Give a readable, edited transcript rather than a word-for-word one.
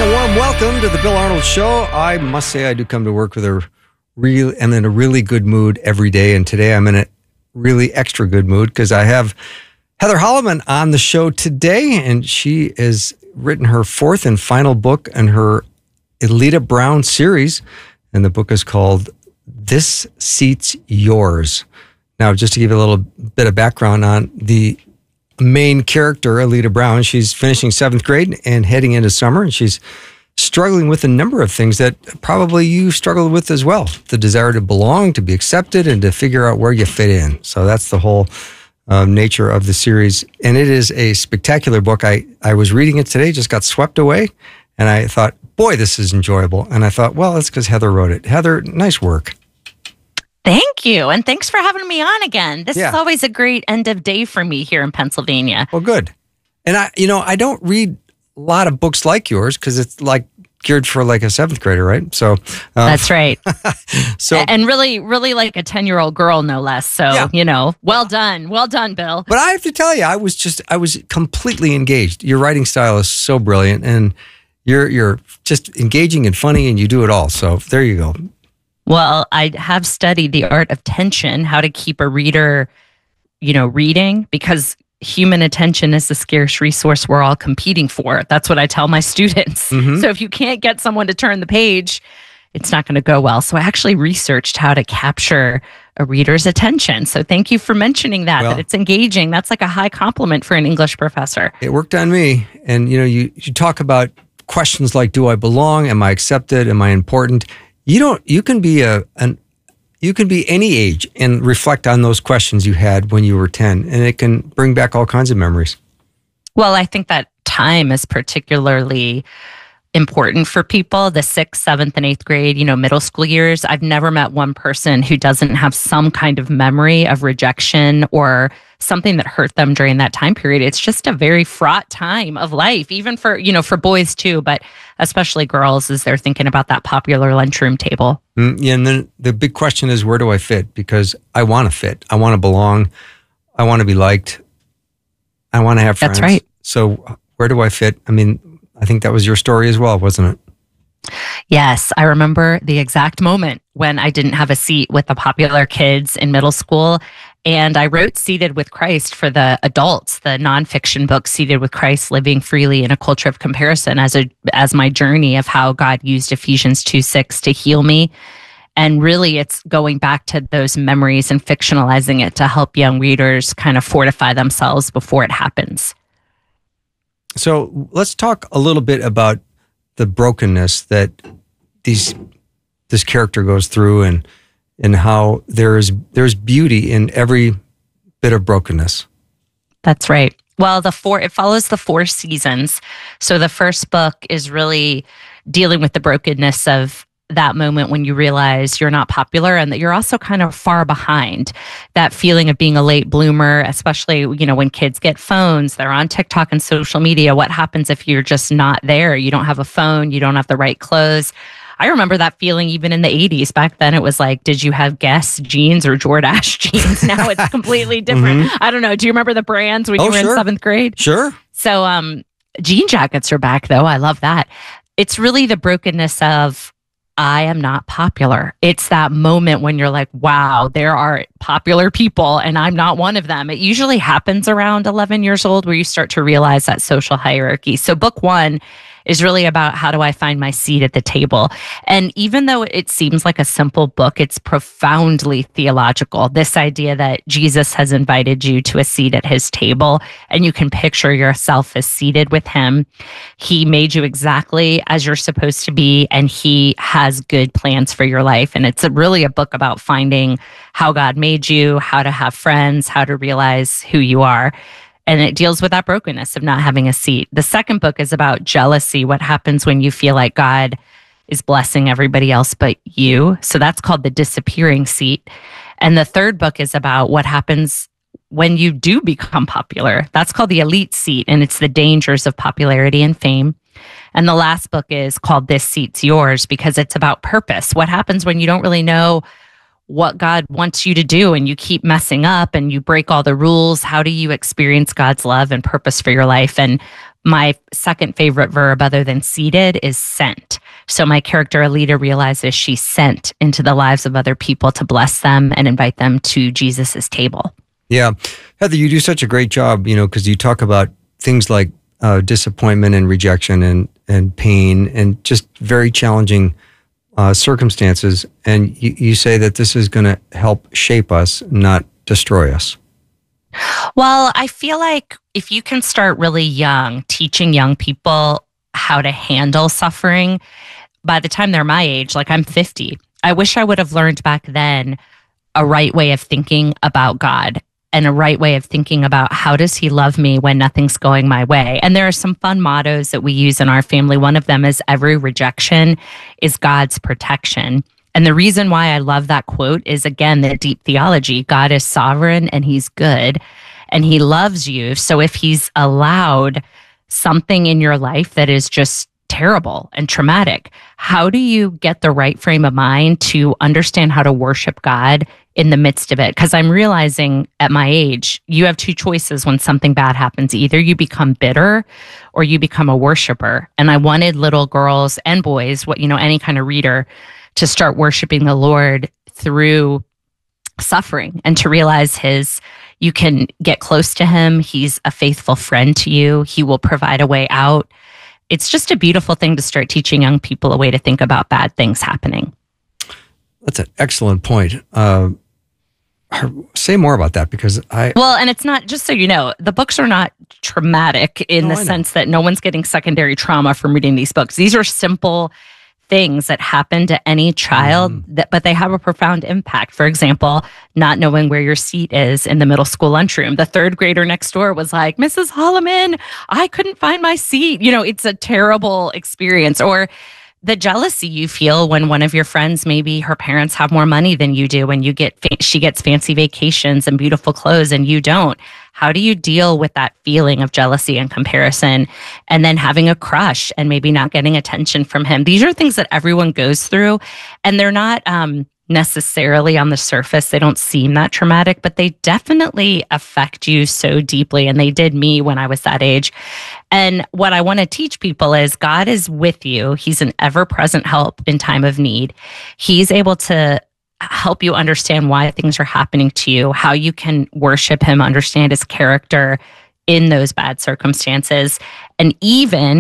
a warm welcome to the Bill Arnold Show. I must say I do come to work with I'm in a really good mood every day, and today I'm in a really extra good mood because I have Heather Holleman on the show today, and she has written her fourth and final book in her Elita Brown series, and the book is called This Seat's Yours. Now, just to give you a little bit of background on the main character, Elita Brown, she's finishing 7th grade and heading into summer, and she's struggling with a number of things that probably you struggled with as well. The desire to belong, to be accepted, and to figure out where you fit in. So that's the whole nature of the series. And it is a spectacular book. I was reading it today, just got swept away, and I thought, boy, this is enjoyable. And I thought, well, that's because Heather wrote it. Heather, nice work. Thank you. And thanks for having me on again. This is always a great end of day for me here in Pennsylvania. Well, good. And I don't read a lot of books like yours because it's like geared for like a 7th grader, right? So that's right. So and really, really like a 10-year-old girl, no less. So, well done. Well done, Bill. But I have to tell you, I was completely engaged. Your writing style is so brilliant, and you're just engaging and funny, and you do it all. So there you go. Well, I have studied the art of tension, how to keep a reader, reading, because human attention is the scarce resource we're all competing for. That's what I tell my students. Mm-hmm. So if you can't get someone to turn the page, it's not going to go well. So I actually researched how to capture a reader's attention. So thank you for mentioning that it's engaging. That's like a high compliment for an English professor. It worked on me. And, you talk about questions like, do I belong? Am I accepted? Am I important? You can be any age and reflect on those questions you had when you were 10, and it can bring back all kinds of memories. Well, I think that time is particularly important for people, the 6th, 7th, and 8th grade, middle school years. I've never met one person who doesn't have some kind of memory of rejection or something that hurt them during that time period. It's just a very fraught time of life, even for boys too, but especially girls as they're thinking about that popular lunchroom table. And then the big question is, where do I fit? Because I want to fit. I want to belong. I want to be liked. I want to have friends. That's right. So where do I fit? I mean, I think that was your story as well, wasn't it? Yes, I remember the exact moment when I didn't have a seat with the popular kids in middle school. And I wrote Seated with Christ for the adults, the nonfiction book, Seated with Christ, Living Freely in a Culture of Comparison, as my journey of how God used Ephesians 2:6 to heal me. And really, it's going back to those memories and fictionalizing it to help young readers kind of fortify themselves before it happens. So let's talk a little bit about the brokenness that this character goes through, and how there's beauty in every bit of brokenness. That's right. Well, it follows the 4 seasons. So the first book is really dealing with the brokenness of that moment when you realize you're not popular and that you're also kind of far behind. That feeling of being a late bloomer, especially, when kids get phones, they're on TikTok and social media. What happens if you're just not there? You don't have a phone, you don't have the right clothes. I remember that feeling even in the 80s. Back then it was like, did you have Guess jeans or Jordache jeans? Now it's completely different. Mm-hmm. I don't know. Do you remember the brands when you were in 7th grade? Sure. So jean jackets are back though. I love that. It's really the brokenness of, I am not popular. It's that moment when you're like, wow, there are popular people and I'm not one of them. It usually happens around 11 years old where you start to realize that social hierarchy. So book 1 is really about how do I find my seat at the table. And even though it seems like a simple book, it's profoundly theological. This idea that Jesus has invited you to a seat at his table and you can picture yourself as seated with him. He made you exactly as you're supposed to be, and he has good plans for your life. And it's really a book about finding how God made you, how to have friends, how to realize who you are. And it deals with that brokenness of not having a seat. The second book is about jealousy, what happens when you feel like God is blessing everybody else but you. So that's called The Disappearing Seat. And the third book is about what happens when you do become popular. That's called The Elite Seat, and it's the dangers of popularity and fame. And the last book is called This Seat's Yours, because it's about purpose. What happens when you don't really know what God wants you to do and you keep messing up and you break all the rules? How do you experience God's love and purpose for your life? And my second favorite verb other than seated is sent. So my character Alita realizes she's sent into the lives of other people to bless them and invite them to Jesus's table. Yeah. Heather, you do such a great job, because you talk about things like disappointment and rejection and pain and just very challenging circumstances. And you say that this is going to help shape us, not destroy us. Well, I feel like if you can start really young, teaching young people how to handle suffering, by the time they're my age, like I'm 50, I wish I would have learned back then a right way of thinking about God and a right way of thinking about how does he love me when nothing's going my way. And there are some fun mottos that we use in our family. One of them is every rejection is God's protection. And the reason why I love that quote is, again, the deep theology. God is sovereign and he's good and he loves you. So if he's allowed something in your life that is just terrible and traumatic, how do you get the right frame of mind to understand how to worship God in the midst of it? Because I'm realizing at my age, you have two choices when something bad happens. Either you become bitter or you become a worshiper. And I wanted little girls and boys, any kind of reader, to start worshiping the Lord through suffering and to realize you can get close to him. He's a faithful friend to you. He will provide a way out. It's just a beautiful thing to start teaching young people a way to think about bad things happening. That's an excellent point. Say more about that because and it's not, just so you know, the books are not traumatic in the sense that no one's getting secondary trauma from reading these books. These are simple things that happen to any child, but they have a profound impact. For example, not knowing where your seat is in the middle school lunchroom. The third grader next door was like, Mrs. Holloman, I couldn't find my seat. It's a terrible experience. Or the jealousy you feel when one of your friends, maybe her parents have more money than you do, and she gets fancy vacations and beautiful clothes and you don't. How do you deal with that feeling of jealousy and comparison, and then having a crush and maybe not getting attention from him? These are things that everyone goes through, and they're not necessarily on the surface. They don't seem that traumatic, but they definitely affect you so deeply. And they did me when I was that age. And what I want to teach people is God is with you. He's an ever-present help in time of need. He's able to help you understand why things are happening to you, how you can worship him, understand his character in those bad circumstances. And even